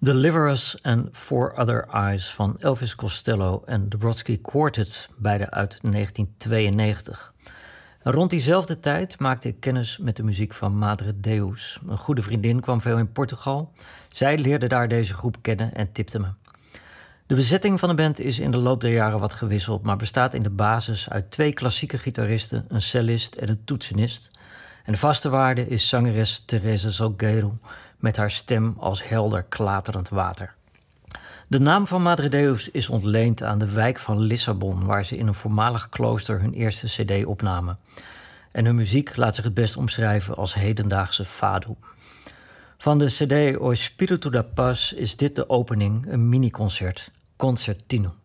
Deliver Us en Four Other Eyes van Elvis Costello en the Brodsky Quartet, beide uit 1992. Rond diezelfde tijd maakte ik kennis met de muziek van Madre Deus. Een goede vriendin kwam veel in Portugal. Zij leerde daar deze groep kennen en tipte me. De bezetting van de band is in de loop der jaren wat gewisseld, maar bestaat in de basis uit 2 klassieke gitaristen, een cellist en een toetsenist. En de vaste waarde is zangeres Teresa Salgueiro met haar stem als helder klaterend water. De naam van Madre Deus is ontleend aan de wijk van Lissabon, waar ze in een voormalig klooster hun eerste cd opnamen. En hun muziek laat zich het best omschrijven als hedendaagse fado. Van de cd O Espírito da Paz is dit de opening, een miniconcert, Concertino.